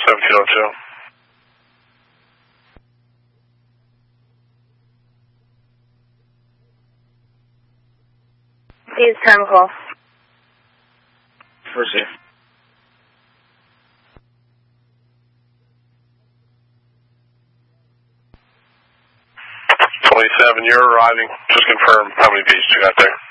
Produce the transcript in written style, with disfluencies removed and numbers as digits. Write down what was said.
1702. Please time call. Proceed. 27, you're arriving. Just confirm how many beasts you got there.